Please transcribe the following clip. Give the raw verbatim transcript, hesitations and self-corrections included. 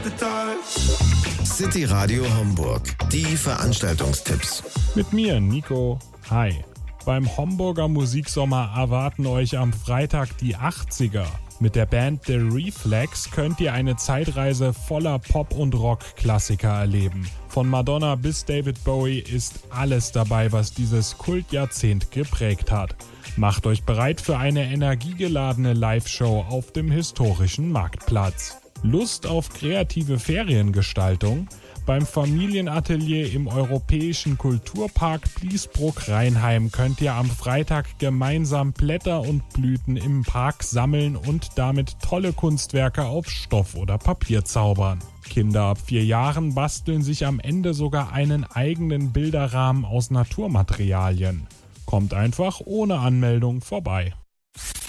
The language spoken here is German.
City Radio Homburg. Die Veranstaltungstipps. Mit mir, Nico. Hi. Beim Homburger Musiksommer erwarten euch am Freitag die achtziger. Mit der Band The Reflex könnt ihr eine Zeitreise voller Pop- und Rock-Klassiker erleben. Von Madonna bis David Bowie ist alles dabei, was dieses Kultjahrzehnt geprägt hat. Macht euch bereit für eine energiegeladene Live-Show auf dem historischen Marktplatz. Lust auf kreative Feriengestaltung? Beim Familienatelier im Europäischen Kulturpark Bliesbruck-Rheinheim könnt ihr am Freitag gemeinsam Blätter und Blüten im Park sammeln und damit tolle Kunstwerke auf Stoff oder Papier zaubern. Kinder ab vier Jahren basteln sich am Ende sogar einen eigenen Bilderrahmen aus Naturmaterialien. Kommt einfach ohne Anmeldung vorbei.